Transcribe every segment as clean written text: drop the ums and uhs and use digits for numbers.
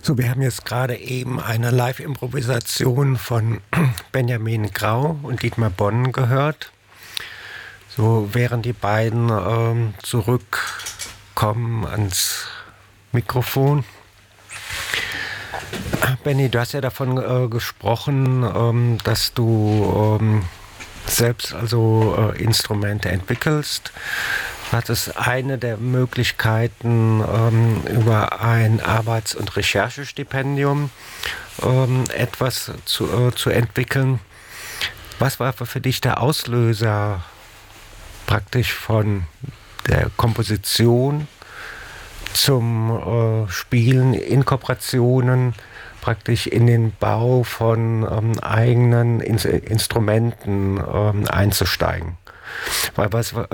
So, wir haben jetzt gerade eben eine Live-Improvisation von Benjamin Grau und Dietmar Bonn gehört. So, während die beiden zurückkommen ans Mikrofon. Benny, du hast ja davon gesprochen, dass du selbst also Instrumente entwickelst. Das ist eine der Möglichkeiten, über ein Arbeits- und Recherchestipendium etwas zu entwickeln. Was war für dich der Auslöser praktisch von der Komposition zum Spielen in Kooperationen, praktisch in den Bau von eigenen Instrumenten einzusteigen? Weil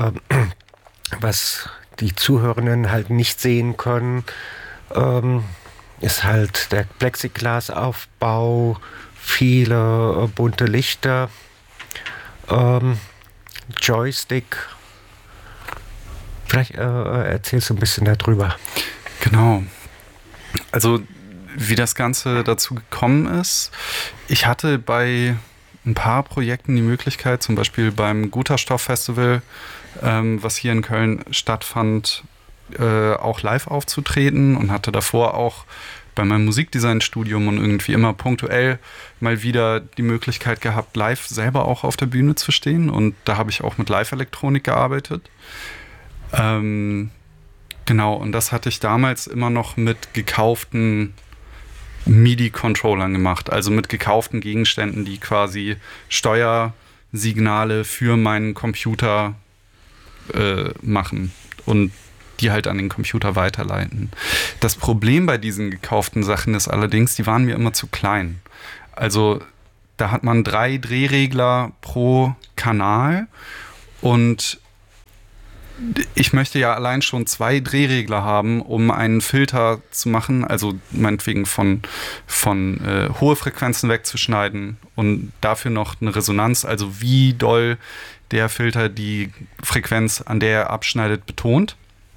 was die Zuhörenden halt nicht sehen können, ist halt der Plexiglasaufbau, viele bunte Lichter, Joystick. Vielleicht erzählst du ein bisschen darüber. Genau. Also wie das Ganze dazu gekommen ist. Ich hatte bei ein paar Projekten die Möglichkeit, zum Beispiel beim Guterstoff-Festival, was hier in Köln stattfand, auch live aufzutreten und hatte davor auch bei meinem Musikdesign-Studium und irgendwie immer punktuell mal wieder die Möglichkeit gehabt, live selber auch auf der Bühne zu stehen. Und da habe ich auch mit Live-Elektronik gearbeitet. Genau, und das hatte ich damals immer noch mit gekauften MIDI-Controllern gemacht, also mit gekauften Gegenständen, die quasi Steuersignale für meinen Computer machen und die halt an den Computer weiterleiten. Das Problem bei diesen gekauften Sachen ist allerdings, die waren mir immer zu klein. Also da hat man 3 Drehregler pro Kanal und ich möchte ja allein schon 2 Drehregler haben, um einen Filter zu machen, also meinetwegen von hohe Frequenzen wegzuschneiden und dafür noch eine Resonanz, also wie doll der Filter die Frequenz, an der er abschneidet, betont.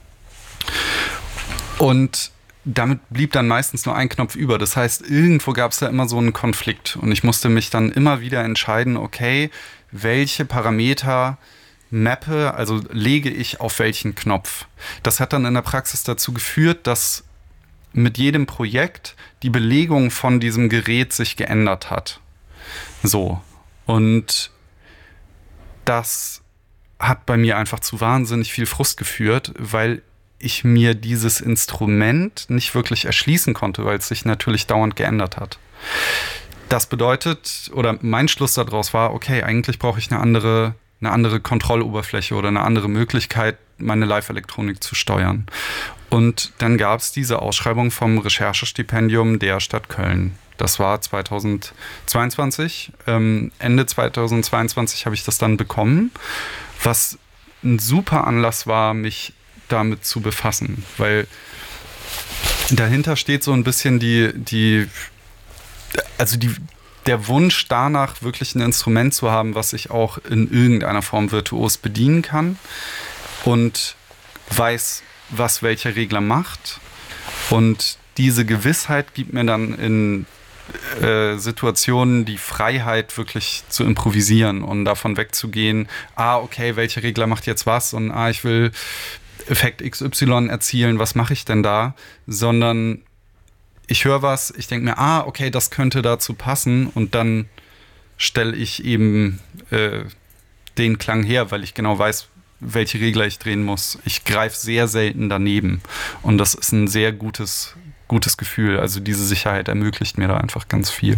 Und damit blieb dann meistens nur ein Knopf über. Das heißt, irgendwo gab es da immer so einen Konflikt und ich musste mich dann immer wieder entscheiden, okay, welche Parameter mappe, also lege ich auf welchen Knopf. Das hat dann in der Praxis dazu geführt, dass mit jedem Projekt die Belegung von diesem Gerät sich geändert hat. So. Und das hat bei mir einfach zu wahnsinnig viel Frust geführt, weil ich mir dieses Instrument nicht wirklich erschließen konnte, weil es sich natürlich dauernd geändert hat. Das bedeutet, oder mein Schluss daraus war, okay, eigentlich brauche ich eine andere Kontrolloberfläche oder eine andere Möglichkeit, meine Live-Elektronik zu steuern. Und dann gab es diese Ausschreibung vom Recherchestipendium der Stadt Köln. Das war 2022. Ende 2022 habe ich das dann bekommen, was ein super Anlass war, mich damit zu befassen, weil dahinter steht so ein bisschen der Wunsch danach, wirklich ein Instrument zu haben, was ich auch in irgendeiner Form virtuos bedienen kann und weiß, was welcher Regler macht. Und diese Gewissheit gibt mir dann in Situationen die Freiheit, wirklich zu improvisieren und davon wegzugehen, okay, welcher Regler macht jetzt was und ich will Effekt XY erzielen, was mache ich denn da? Sondern ich höre was, ich denke mir, okay, das könnte dazu passen und dann stelle ich eben den Klang her, weil ich genau weiß, welche Regler ich drehen muss. Ich greife sehr selten daneben und das ist ein sehr gutes Gefühl. Also diese Sicherheit ermöglicht mir da einfach ganz viel.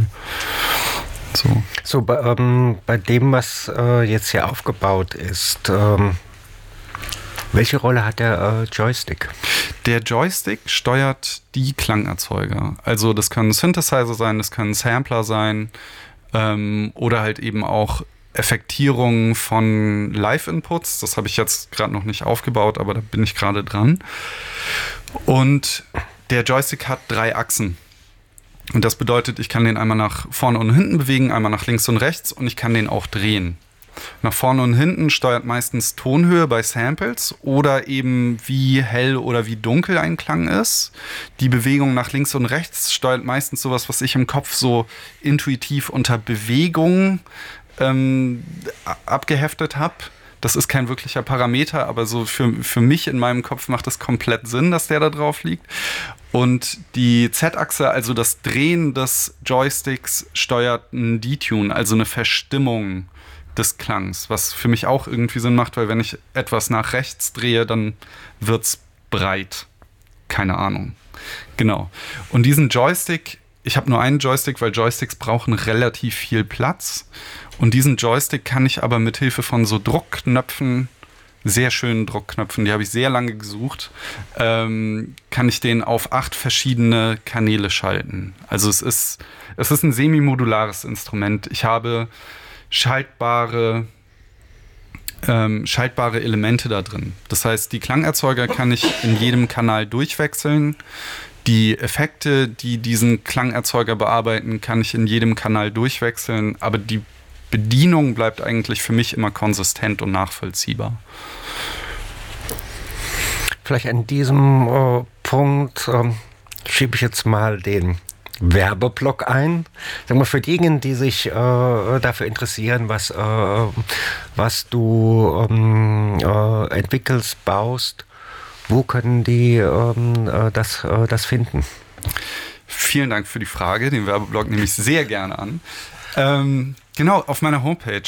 So bei dem, was jetzt hier aufgebaut ist, welche Rolle hat der Joystick? Der Joystick steuert die Klangerzeuger. Also das können Synthesizer sein, das können Sampler sein oder halt eben auch Effektierungen von Live-Inputs. Das habe ich jetzt gerade noch nicht aufgebaut, aber da bin ich gerade dran. Und der Joystick hat 3 Achsen. Und das bedeutet, ich kann den einmal nach vorne und hinten bewegen, einmal nach links und rechts und ich kann den auch drehen. Nach vorne und hinten steuert meistens Tonhöhe bei Samples oder eben wie hell oder wie dunkel ein Klang ist. Die Bewegung nach links und rechts steuert meistens sowas, was ich im Kopf so intuitiv unter Bewegung abgeheftet habe. Das ist kein wirklicher Parameter, aber so für mich in meinem Kopf macht es komplett Sinn, dass der da drauf liegt. Und die Z-Achse, also das Drehen des Joysticks, steuert einen Detune, also eine Verstimmung des Klangs, was für mich auch irgendwie Sinn macht, weil wenn ich etwas nach rechts drehe, dann wird's breit. Keine Ahnung. Genau. Und diesen Joystick, ich habe nur einen Joystick, weil Joysticks brauchen relativ viel Platz. Und diesen Joystick kann ich aber mit Hilfe von so Druckknöpfen, sehr schönen Druckknöpfen, die habe ich sehr lange gesucht, kann ich den auf 8 verschiedene Kanäle schalten. Also es ist ein semi-modulares Instrument. Ich habe schaltbare Elemente da drin. Das heißt, die Klangerzeuger kann ich in jedem Kanal durchwechseln. Die Effekte, die diesen Klangerzeuger bearbeiten, kann ich in jedem Kanal durchwechseln. Aber die Bedienung bleibt eigentlich für mich immer konsistent und nachvollziehbar. Vielleicht an diesem Punkt schiebe ich jetzt mal den Werbeblock ein. Sag mal, für diejenigen, die sich dafür interessieren, was du entwickelst, baust, wo können die das finden? Vielen Dank für die Frage. Den Werbeblock nehme ich sehr gerne an. Genau, auf meiner Homepage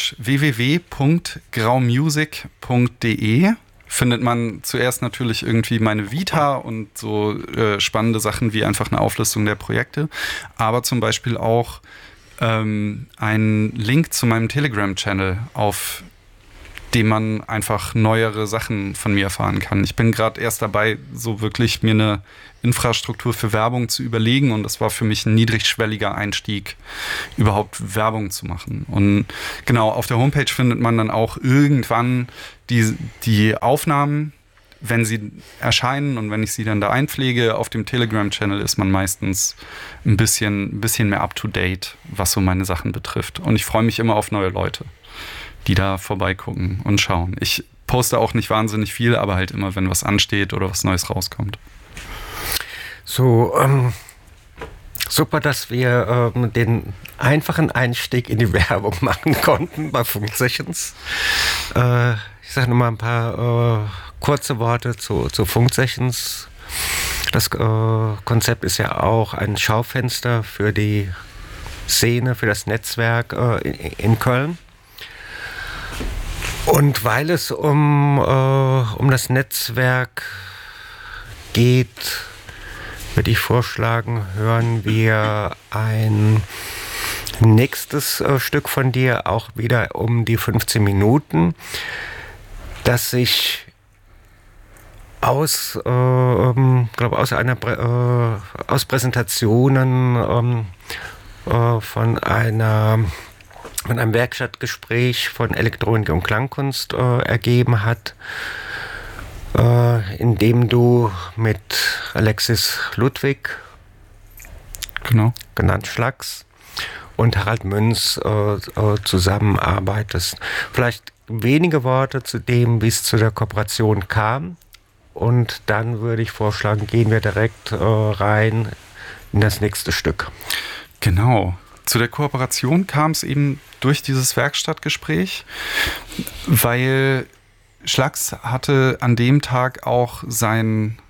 www.graumusic.de findet man zuerst natürlich irgendwie meine Vita und so spannende Sachen wie einfach eine Auflistung der Projekte, aber zum Beispiel auch einen Link zu meinem Telegram-Channel, auf dem man einfach neuere Sachen von mir erfahren kann. Ich bin gerade erst dabei, so wirklich mir eine Infrastruktur für Werbung zu überlegen und das war für mich ein niedrigschwelliger Einstieg, überhaupt Werbung zu machen. Und genau, auf der Homepage findet man dann auch irgendwann die Aufnahmen, wenn sie erscheinen und wenn ich sie dann da einpflege. Auf dem Telegram-Channel ist man meistens ein bisschen mehr up-to-date, was so meine Sachen betrifft. Und ich freue mich immer auf neue Leute, die da vorbeigucken und schauen. Ich poste auch nicht wahnsinnig viel, aber halt immer, wenn was ansteht oder was Neues rauskommt. So, super, dass wir den einfachen Einstieg in die Werbung machen konnten bei Funksessions. Ich sage nur mal ein paar kurze Worte zu Funksessions. Das Konzept ist ja auch ein Schaufenster für die Szene, für das Netzwerk in Köln. Und weil es um das Netzwerk geht, würde ich vorschlagen, hören wir ein nächstes Stück von dir, auch wieder um die 15 Minuten, das sich aus Präsentationen von einem Werkstattgespräch von Elektronik und Klangkunst ergeben hat, in dem du mit Alexis Ludwig, genau, genannt Schlags, und Harald Münz zusammenarbeitest. Vielleicht wenige Worte zu dem, wie es zu der Kooperation kam. Und dann würde ich vorschlagen, gehen wir direkt rein in das nächste Stück. Genau. Zu der Kooperation kam es eben durch dieses Werkstattgespräch, weil Schlags hatte an dem Tag auch seinen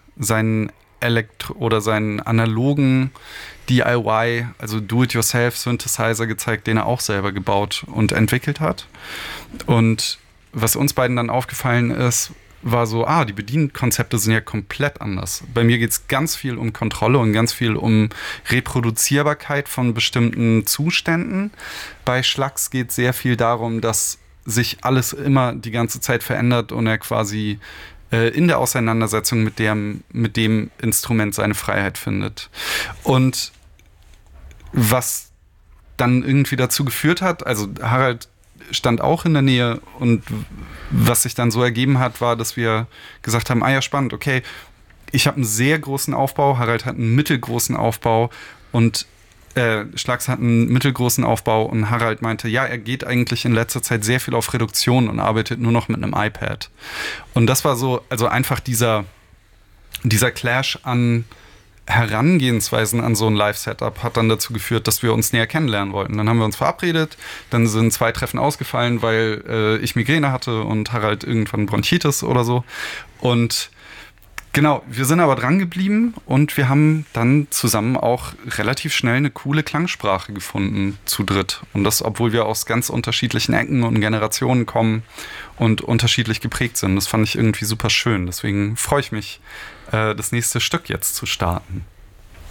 analogen DIY, also Do-it-yourself-Synthesizer gezeigt, den er auch selber gebaut und entwickelt hat. Und was uns beiden dann aufgefallen ist, war so, die Bedienkonzepte sind ja komplett anders. Bei mir geht es ganz viel um Kontrolle und ganz viel um Reproduzierbarkeit von bestimmten Zuständen. Bei Schlags geht es sehr viel darum, dass sich alles immer die ganze Zeit verändert und er quasi in der Auseinandersetzung mit dem Instrument seine Freiheit findet. Und was dann irgendwie dazu geführt hat, also Harald stand auch in der Nähe und was sich dann so ergeben hat, war, dass wir gesagt haben, ja spannend, okay, ich habe einen sehr großen Aufbau, Harald hat einen mittelgroßen Aufbau und Schlags hat einen mittelgroßen Aufbau und Harald meinte, ja, er geht eigentlich in letzter Zeit sehr viel auf Reduktion und arbeitet nur noch mit einem iPad. Und das war so, also einfach dieser Clash an Herangehensweisen an so ein Live-Setup hat dann dazu geführt, dass wir uns näher kennenlernen wollten. Dann haben wir uns verabredet, dann sind 2 Treffen ausgefallen, weil ich Migräne hatte und Harald irgendwann Bronchitis oder so. Und genau, wir sind aber dran geblieben und wir haben dann zusammen auch relativ schnell eine coole Klangsprache gefunden, zu dritt. Und das, obwohl wir aus ganz unterschiedlichen Ecken und Generationen kommen und unterschiedlich geprägt sind. Das fand ich irgendwie super schön. Deswegen freue ich mich, das nächste Stück jetzt zu starten.